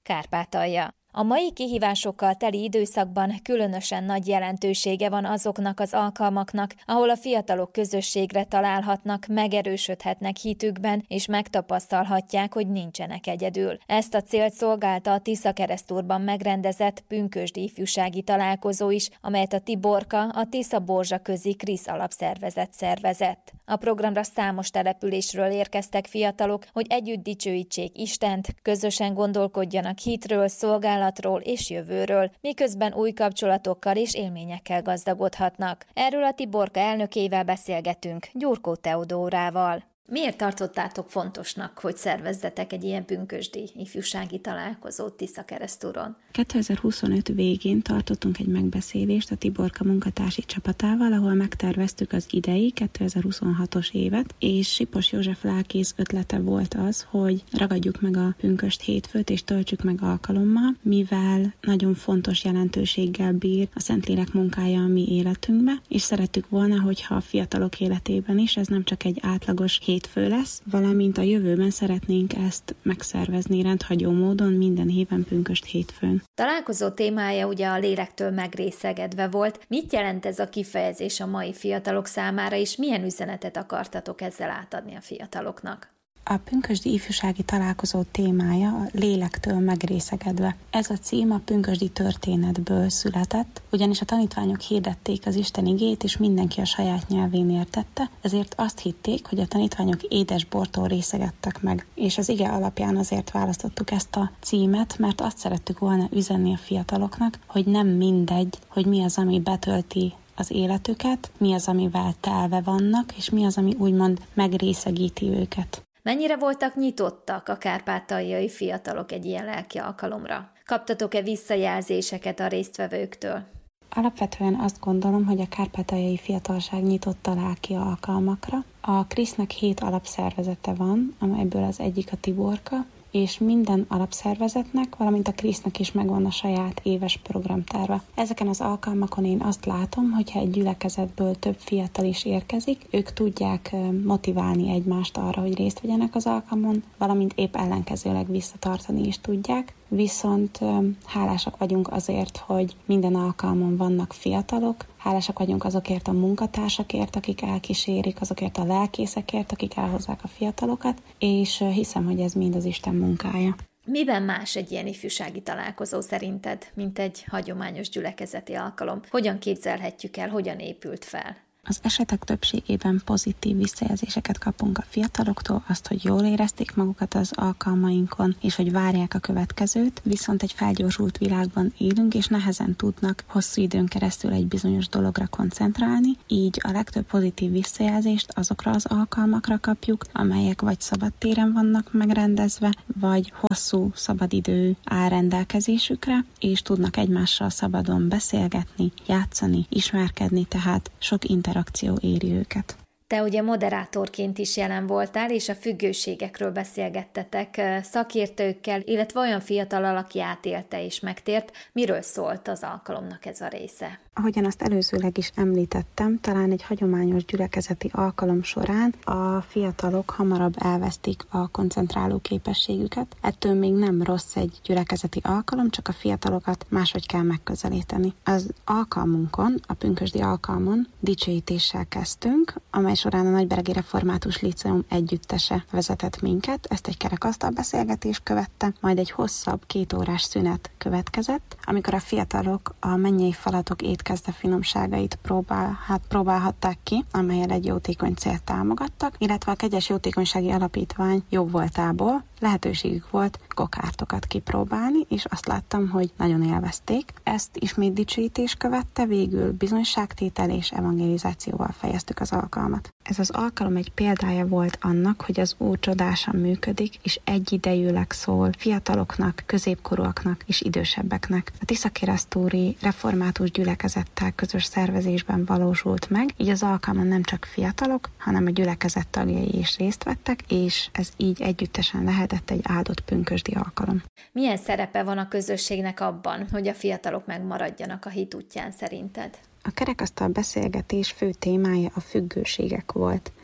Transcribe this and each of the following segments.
Kárpátalja. A mai kihívásokkal teli időszakban különösen nagy jelentősége van azoknak az alkalmaknak, ahol a fiatalok közösségre találhatnak, megerősödhetnek hitükben, és megtapasztalhatják, hogy nincsenek egyedül. Ezt a célt szolgálta a Tiszakeresztúrban megrendezett pünkösdi ifjúsági találkozó is, amelyet a Tiborka, a Tisza-Borzsa közi Krisz alapszervezet szervezett. A programra számos településről érkeztek fiatalok, hogy együtt dicsőítsék Istent, közösen gondolkodjanak hitről, szolgálatról és jövőről, miközben új kapcsolatokkal és élményekkel gazdagodhatnak. Erről a Tiborka elnökével beszélgetünk, Gyurkó Teodórával. Miért tartottátok fontosnak, hogy szervezzetek egy ilyen pünkösdi ifjúsági találkozót Tiszakeresztúron? 2025 végén tartottunk egy megbeszélést a Tiborka munkatársi csapatával, ahol megterveztük az idei 2026-os évet, és Sipos József lelkész ötlete volt az, hogy ragadjuk meg a pünkösd hétfőt és töltsük meg alkalommal, mivel nagyon fontos jelentőséggel bír a Szentlélek munkája a mi életünkbe, és szerettük volna, hogyha a fiatalok életében is ez nem csak egy átlagos hétfő lesz, valamint a jövőben szeretnénk ezt megszervezni rendhagyó módon minden héten pünkösd hétfőn. Találkozó témája ugye a lélektől megrészegedve volt. Mit jelent ez a kifejezés a mai fiatalok számára, és milyen üzenetet akartatok ezzel átadni a fiataloknak? A pünkösdi ifjúsági találkozó témája a lélektől megrészegedve. Ez a cím a pünkösdi történetből született, ugyanis a tanítványok hirdették az Isten igét, és mindenki a saját nyelvén értette, ezért azt hitték, hogy a tanítványok édes bortól részegedtek meg. És az ige alapján azért választottuk ezt a címet, mert azt szerettük volna üzenni a fiataloknak, hogy nem mindegy, hogy mi az, ami betölti az életüket, mi az, amivel telve vannak, és mi az, ami úgymond megrészegíti őket. Mennyire voltak nyitottak a kárpátaljai fiatalok egy ilyen lelki alkalomra? Kaptatok-e visszajelzéseket a résztvevőktől? Alapvetően azt gondolom, hogy a kárpátaljai fiatalság nyitott a lelki alkalmakra. A Krisznek 7 alapszervezete van, amelyből az egyik a Tiborka, és minden alapszervezetnek, valamint a Krisznek is megvan a saját éves programterve. Ezeken az alkalmakon én azt látom, hogyha egy gyülekezetből több fiatal is érkezik, ők tudják motiválni egymást arra, hogy részt vegyenek az alkalmon, valamint épp ellenkezőleg visszatartani is tudják. Viszont hálásak vagyunk azért, hogy minden alkalmon vannak fiatalok, hálásak vagyunk azokért a munkatársakért, akik elkísérik, azokért a lelkészekért, akik elhozzák a fiatalokat, és hiszem, hogy ez mind az Isten munkája. Miben más egy ilyen ifjúsági találkozó szerinted, mint egy hagyományos gyülekezeti alkalom? Hogyan képzelhetjük el, hogyan épült fel? Az esetek többségében pozitív visszajelzéseket kapunk a fiataloktól, azt, hogy jól érezték magukat az alkalmainkon, és hogy várják a következőt, viszont egy felgyorsult világban élünk, és nehezen tudnak hosszú időn keresztül egy bizonyos dologra koncentrálni, így a legtöbb pozitív visszajelzést azokra az alkalmakra kapjuk, amelyek vagy szabadtéren vannak megrendezve, vagy hosszú szabadidő áll rendelkezésükre, és tudnak egymással szabadon beszélgetni, játszani, ismerkedni, tehát sok interakció éri őket. Te ugye moderátorként is jelen voltál, és a függőségekről beszélgettetek szakértőkkel, illetve olyan fiatallal, aki átélte és megtért. Miről szólt az alkalomnak ez a része? Ahogyan azt előzőleg is említettem, talán egy hagyományos gyülekezeti alkalom során a fiatalok hamarabb elvesztik a koncentráló képességüket. Ettől még nem rossz egy gyülekezeti alkalom, csak a fiatalokat máshogy kell megközelíteni. Az alkalmunkon, a pünkösdi alkalmon dicsőítéssel kezdtünk, amely során a Nagyberegi Református Líceum együttese vezetett minket. Ezt egy kerekasztal beszélgetés követte, majd egy hosszabb 2 órás szünet következett, amikor a fiatalok a mennyei falatok étkezde finomságait próbálhatták ki, amellyel egy jótékony célt támogattak, illetve a Kegyes Jótékonysági Alapítvány jóvoltából lehetőségük volt gokártokat kipróbálni, és azt láttam, hogy nagyon élvezték. Ezt ismét dicsőítés követte, végül bizonyságtétel és evangelizációval fejeztük az alkalmat. Ez az alkalom egy példája volt annak, hogy az Úr csodásan működik, és egyidejűleg szól fiataloknak, középkorúaknak és idősebbeknek. A Tiszakeresztúri református gyülekezettel közös szervezésben valósult meg, így az alkalmon nem csak fiatalok, hanem a gyülekezet tagjai is részt vettek, és ez így együttesen lehetett egy áldott pünkösdi alkalom. Milyen szerepe van a közösségnek abban, hogy a fiatalok megmaradjanak a hit útján szerinted? A kerekasztal beszélgetés fő témája a függőségek volt.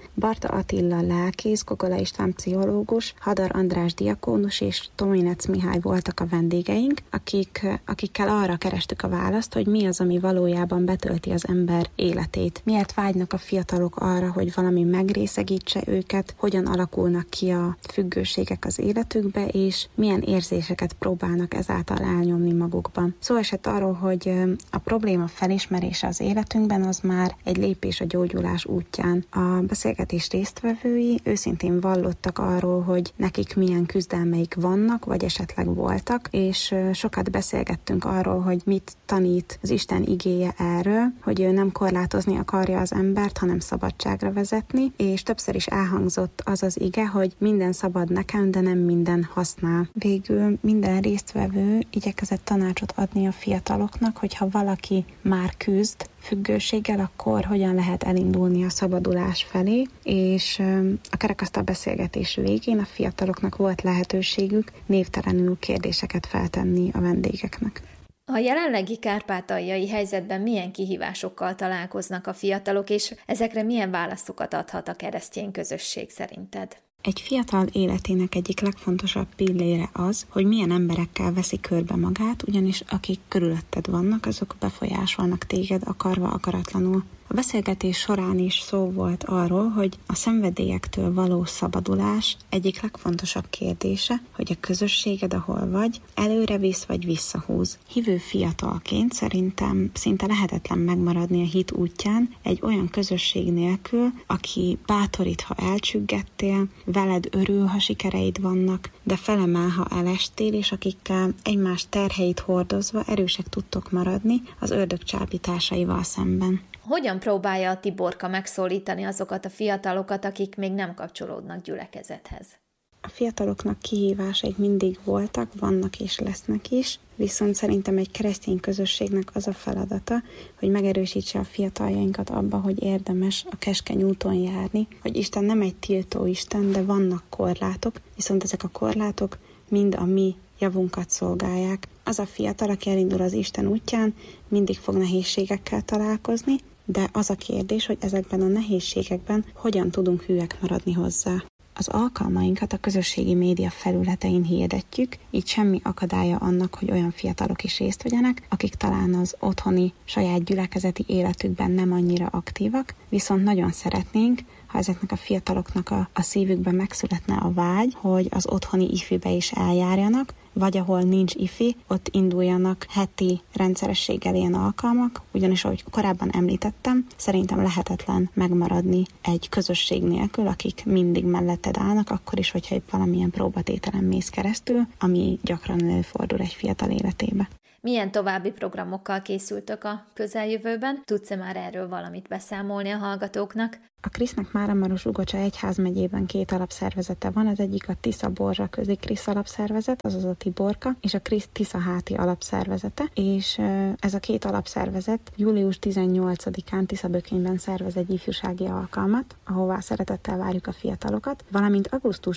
Barta Attila lelkész, Gogola István pszichológus, Hadar András diakónus és Tominec Mihály voltak a vendégeink, akikkel arra kerestük a választ, hogy mi az, ami valójában betölti az ember életét. Miért vágynak a fiatalok arra, hogy valami megrészegítse őket, hogyan alakulnak ki a függőségek az életükbe, és milyen érzéseket próbálnak ezáltal elnyomni magukban. Szó esett arról, hogy a probléma felismerése az életünkben az már egy lépés a gyógyulás útján. A beszélgetés résztvevői őszintén vallottak arról, hogy nekik milyen küzdelmeik vannak, vagy esetleg voltak, és sokat beszélgettünk arról, hogy mit tanít az Isten igéje erről, hogy ő nem korlátozni akarja az embert, hanem szabadságra vezetni, és többször is elhangzott az az ige, hogy minden szabad nekem, de nem minden használ. Végül minden résztvevő igyekezett tanácsot adni a fiataloknak, hogyha valaki már küzd függőséggel, akkor hogyan lehet elindulni a szabadulás felé, és a kerekasztal beszélgetés végén a fiataloknak volt lehetőségük névtelenül kérdéseket feltenni a vendégeknek. A jelenlegi kárpátaljai helyzetben milyen kihívásokkal találkoznak a fiatalok, és ezekre milyen válaszokat adhat a keresztény közösség szerinted? Egy fiatal életének egyik legfontosabb pillére az, hogy milyen emberekkel veszi körbe magát, ugyanis akik körülötted vannak, azok befolyásolnak téged akarva, akaratlanul. A beszélgetés során is szó volt arról, hogy a szenvedélyektől való szabadulás egyik legfontosabb kérdése, hogy a közösséged, ahol vagy, előre visz vagy visszahúz. Hívő fiatalként szerintem szinte lehetetlen megmaradni a hit útján egy olyan közösség nélkül, aki bátorít, ha elcsüggettél, veled örül, ha sikereid vannak, de felemel, ha elestél, és akikkel egymás terheit hordozva erősek tudtok maradni az ördög csábításaival szemben. Hogyan próbálja a Tiborka megszólítani azokat a fiatalokat, akik még nem kapcsolódnak gyülekezethez? A fiataloknak kihívásaik mindig voltak, vannak és lesznek is, viszont szerintem egy keresztény közösségnek az a feladata, hogy megerősítse a fiataljainkat abba, hogy érdemes a keskeny úton járni, hogy Isten nem egy tiltó Isten, de vannak korlátok, viszont ezek a korlátok mind a mi javunkat szolgálják. Az a fiatal, aki elindul az Isten útján, mindig fog nehézségekkel találkozni, de az a kérdés, hogy ezekben a nehézségekben hogyan tudunk hűek maradni hozzá. Az alkalmainkat a közösségi média felületein hirdetjük, így semmi akadálya annak, hogy olyan fiatalok is részt vegyenek, akik talán az otthoni saját gyülekezeti életükben nem annyira aktívak, viszont nagyon szeretnénk, ha ezeknek a fiataloknak a szívükben megszületne a vágy, hogy az otthoni ifibe is eljárjanak, vagy ahol nincs ifi, ott induljanak heti rendszerességgel ilyen alkalmak, ugyanis ahogy korábban említettem, szerintem lehetetlen megmaradni egy közösség nélkül, akik mindig melletted állnak, akkor is, hogyha épp valamilyen próbatételen mész keresztül, ami gyakran előfordul egy fiatal életébe. Milyen további programokkal készültök a közeljövőben? Tudsz-e már erről valamit beszámolni a hallgatóknak? A Krisznek Máramaros-Ugocsa egyházmegyében 2 alapszervezete van, az egyik a Tisza-Borzsa közi Krisz alapszervezet, azaz a Tiborka, és a Krisz Tiszaháti alapszervezete, és ez a 2 alapszervezet július 18-án Tiszabökényben szervez egy ifjúsági alkalmat, ahová szeretettel várjuk a fiatalokat, valamint augusztus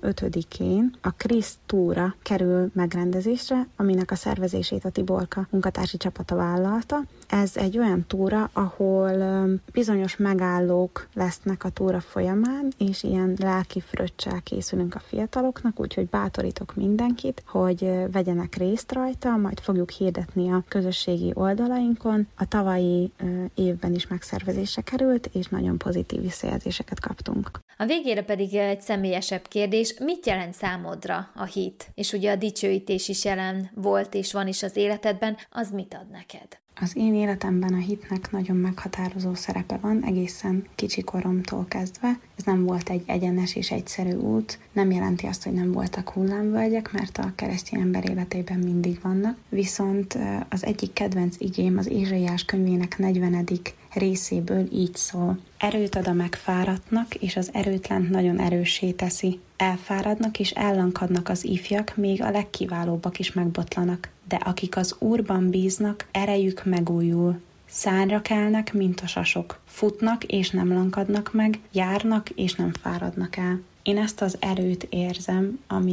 15-én a Krisz túra kerül megrendezésre, aminek a szervezését a Tiborka munkatársi csapata vállalta. Ez egy olyan túra, ahol bizonyos megállók lesznek a túra folyamán, és ilyen lelki fröccsel készülünk a fiataloknak, úgyhogy bátorítok mindenkit, hogy vegyenek részt rajta, majd fogjuk hirdetni a közösségi oldalainkon. A tavalyi évben is megszervezésre került, és nagyon pozitív visszajelzéseket kaptunk. A végére pedig egy személyesebb kérdés, mit jelent számodra a hit? És ugye a dicsőítés is jelen volt és van is az életedben, az mit ad neked? Az én életemben a hitnek nagyon meghatározó szerepe van, egészen kicsi koromtól kezdve. Ez nem volt egy egyenes és egyszerű út, nem jelenti azt, hogy nem voltak hullámvölgyek, mert a keresztény ember életében mindig vannak. Viszont az egyik kedvenc igém az Ézsaiás könyvének 40. részéből így szól. Erőt ad a megfáradtnak, és az erőtlent nagyon erőssé teszi. Elfáradnak és ellankadnak az ifjak, még a legkiválóbbak is megbotlanak. De akik az Úrban bíznak, erejük megújul. Szárnyra kelnek, mint a sasok. Futnak és nem lankadnak meg, járnak és nem fáradnak el. Én ezt az erőt érzem, amit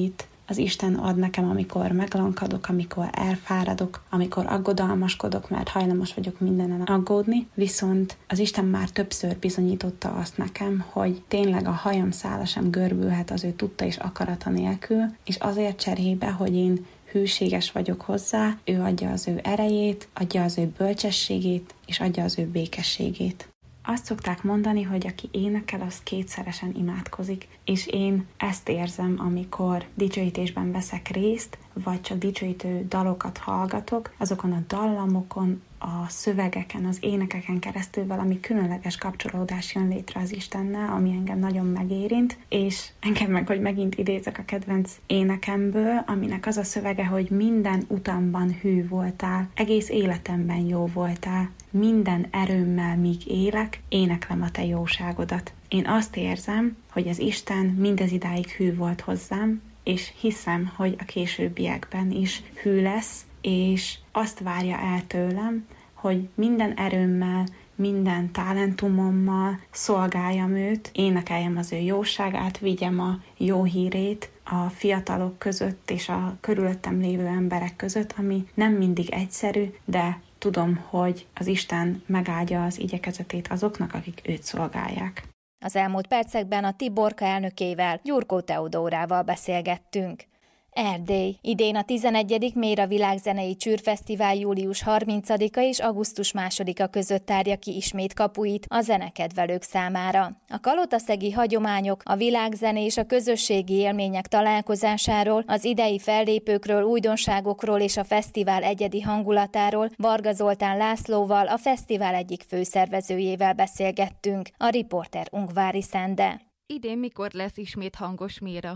az Isten ad nekem, amikor meglankadok, amikor elfáradok, amikor aggodalmaskodok, mert hajlamos vagyok mindenen aggódni, viszont az Isten már többször bizonyította azt nekem, hogy tényleg a hajam szála sem görbülhet az ő tudta és akarata nélkül, és azért cserébe, hogy én hűséges vagyok hozzá, ő adja az ő erejét, adja az ő bölcsességét, és adja az ő békességét. Azt szokták mondani, hogy aki énekel, az kétszeresen imádkozik, és én ezt érzem, amikor dicsőítésben veszek részt, vagy csak dicsőítő dalokat hallgatok, azokon a dallamokon, a szövegeken, az énekeken keresztül valami különleges kapcsolódás jön létre az Istennel, ami engem nagyon megérint, és engem meg, hogy megint idézek a kedvenc énekemből, aminek az a szövege, hogy minden utamban hű voltál, egész életemben jó voltál, minden erőmmel, míg élek, éneklem a te jóságodat. Én azt érzem, hogy az Isten mindez idáig hű volt hozzám, és hiszem, hogy a későbbiekben is hű lesz, és azt várja el tőlem, hogy minden erőmmel, minden talentumommal szolgáljam őt, énekeljem az ő jóságát, vigyem a jó hírét a fiatalok között és a körülöttem lévő emberek között, ami nem mindig egyszerű, de tudom, hogy az Isten megáldja az igyekezetét azoknak, akik őt szolgálják. Az elmúlt percekben a Tiborka elnökével, Gyurkó Teodórával beszélgettünk. Erdély. Idén a 11. Méra Világzenei Csűrfesztivál július 30-a és augusztus 2-a között tárja ki ismét kapuit a zenekedvelők számára. A kalotaszegi hagyományok, a világzené és a közösségi élmények találkozásáról, az idei fellépőkről, újdonságokról és a fesztivál egyedi hangulatáról Varga Zoltán Lászlóval, a fesztivál egyik főszervezőjével beszélgettünk, a riporter Ungvári Szende. Idén mikor lesz ismét hangos Méra?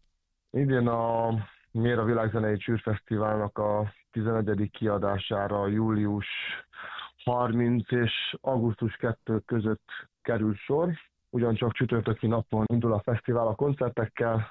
Idén a Méra Világzenei Csűrfesztiválnak a 11. kiadására július 30 és augusztus 2 között kerül sor. Ugyancsak csütörtöki napon indul a fesztivál a koncertekkel,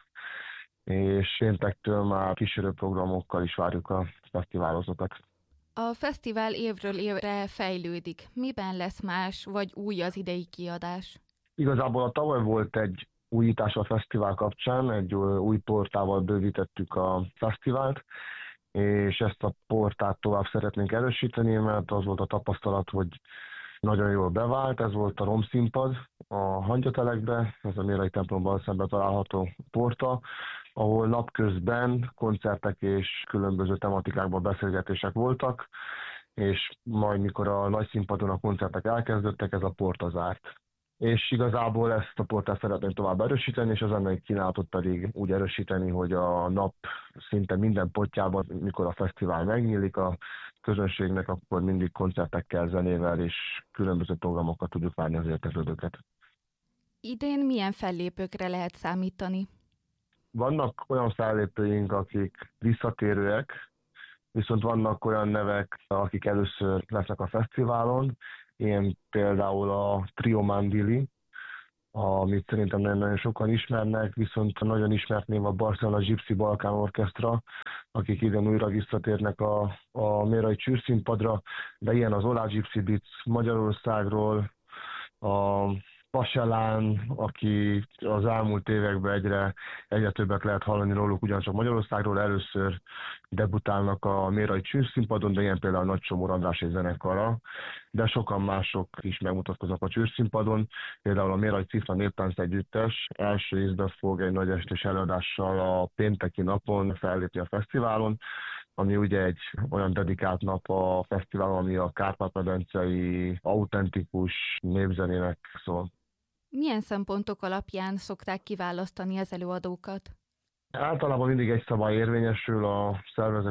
és péntektől már kísérő programokkal is várjuk a fesztiválozókat. A fesztivál évről évre fejlődik. Miben lesz más vagy új az idei kiadás? Igazából a tavaly volt egy újítás a fesztivál kapcsán, egy új portával bővítettük a fesztivált, és ezt a portát tovább szeretnénk erősíteni, mert az volt a tapasztalat, hogy nagyon jól bevált, ez volt a romszínpad a Hangyatelekbe, ez a Mérai templomban szemben található porta, ahol napközben koncertek és különböző tematikákban beszélgetések voltak, és majd mikor a nagy színpadon a koncertek elkezdődtek, ez a porta zárt. És igazából ezt a portát szeretnénk tovább erősíteni, és az zenei kínálatot pedig úgy erősíteni, hogy a nap szinte minden pontjában, mikor a fesztivál megnyílik a közönségnek, akkor mindig koncertekkel, zenével és különböző programokat tudjuk várni az érdeklődőket. Idén milyen fellépőkre lehet számítani? Vannak olyan fellépőink, akik visszatérőek, viszont vannak olyan nevek, akik először lesznek a fesztiválon, ilyen például a Trio Mandili, amit szerintem nagyon sokan ismernek, viszont nagyon ismert név a Barcelona Gypsy Balkán Orchestra, akik idén újra visszatérnek a Mérai Csűrszínpadra, de ilyen az Olá Gypsy Beats Magyarországról, a Paselán, aki az elmúlt években egyre többet lehet hallani róluk, ugyancsak Magyarországról először debutálnak a Mérai Csűrszínpadon, de ilyen például Nagy Csomor András egy zenekara, de sokan mások is megmutatkoznak a Csűrszínpadon, például a Mérai Cifra Néptánc Együttes első ízben fog egy nagy estés előadással a pénteki napon fellépni a fesztiválon, ami ugye egy olyan dedikált nap a fesztiválon, ami a kárpát-medencei autentikus népzenének szól. Milyen szempontok alapján szokták kiválasztani az előadókat? Általában mindig egy szabály érvényesül, a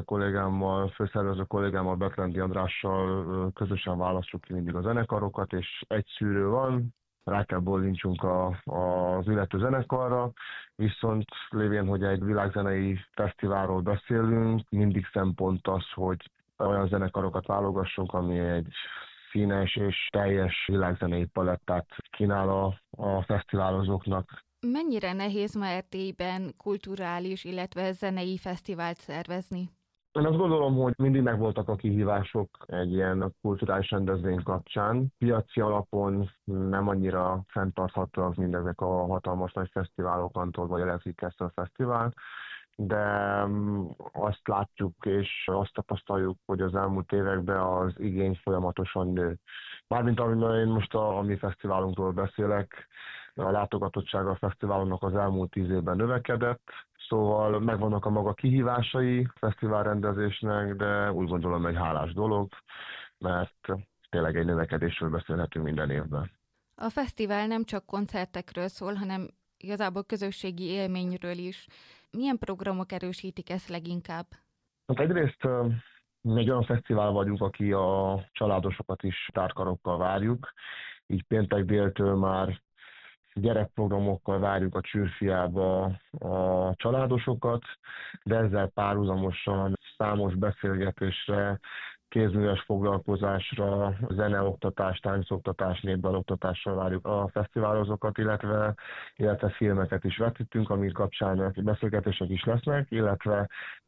főszervező kollégámmal, Betlendi Andrással közösen választjuk ki mindig a zenekarokat, és egy szűrő van, rá kell bólintsunk az illető zenekarra, viszont lévén, hogy egy világzenei fesztiválról beszélünk, mindig szempont az, hogy olyan zenekarokat válogassunk, ami egy színes és teljes világzenei palettát kínál a fesztiválozóknak. Mennyire nehéz ma Erdélyben kulturális, illetve zenei fesztivált szervezni? Én azt gondolom, hogy mindig megvoltak a kihívások egy ilyen kulturális rendezvény kapcsán. Piaci alapon nem annyira fenntarthatóak mindezek a hatalmas nagy fesztiválok, Antol vagy Electric Castle Fesztivál, de azt látjuk és azt tapasztaljuk, hogy az elmúlt években az igény folyamatosan nő. Mármint én most a mi fesztiválunkról beszélek, a látogatottsága a fesztiválunknak az elmúlt 10 évben növekedett, szóval megvannak a maga kihívásai a fesztiválrendezésnek, de úgy gondolom egy hálás dolog, mert tényleg egy növekedésről beszélhetünk minden évben. A fesztivál nem csak koncertekről szól, hanem igazából közösségi élményről is. Milyen programok erősítik ezt leginkább? Hát egyrészt egy olyan fesztivál vagyunk, aki a családosokat is tárkarokkal várjuk, így péntek déltől már gyerekprogramokkal várjuk a Csürfiába a családosokat, de ezzel párhuzamosan számos beszélgetésre, kézműves foglalkozásra, zeneoktatás, táncoktatás, népdaloktatással várjuk a fesztiválozókat, illetve filmeket is vetítünk, ami kapcsán beszélgetések is lesznek, illetve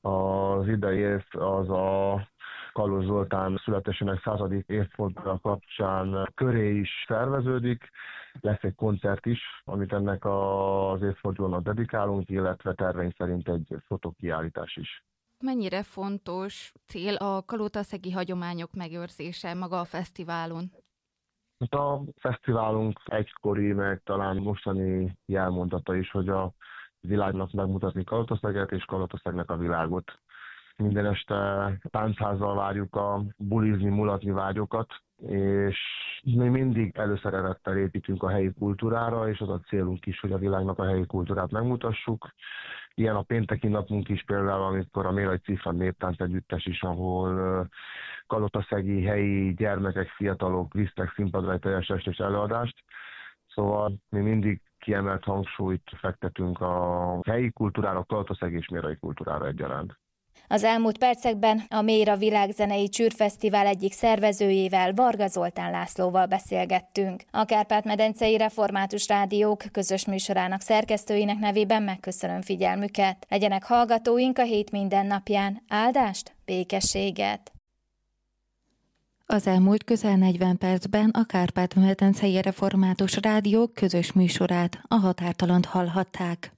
az idei év az a Kalóz Zoltán születésének 100. évfordulója kapcsán köré is szerveződik. Lesz egy koncert is, amit ennek az évfordulónak dedikálunk, illetve terveink szerint egy fotókiállítás is. Mennyire fontos cél a kalotaszegi hagyományok megőrzése maga a fesztiválon? Hát a fesztiválunk egykori, meg talán mostani jelmondata is, hogy a világnak megmutatni Kalotaszeget és Kalataszegnek a világot. Minden este táncházzal várjuk a bulizni, mulatni vágyokat, és mi mindig előszeretettel építünk a helyi kultúrára, és az a célunk is, hogy a világnak a helyi kultúrát megmutassuk. Ilyen a pénteki napunk is például, amikor a Mélai Cifra néptánc együttes is, ahol kalotaszegi helyi gyermekek, fiatalok visznek színpadra egy teljes estés előadást. Szóval mi mindig kiemelt hangsúlyt fektetünk a helyi kultúrára, a kalotaszegi és mélai kultúrára egyaránt. Az elmúlt percekben a Méra Világzenei Csűrfesztivál egyik szervezőjével, Varga Zoltán Lászlóval beszélgettünk. A Kárpát-medencei Református Rádiók közös műsorának szerkesztőinek nevében megköszönöm figyelmüket. Legyenek hallgatóink a hét minden napján. Áldást, békességet! Az elmúlt közel 40 percben a Kárpát-medencei Református Rádiók közös műsorát, a Határtalant hallhatták.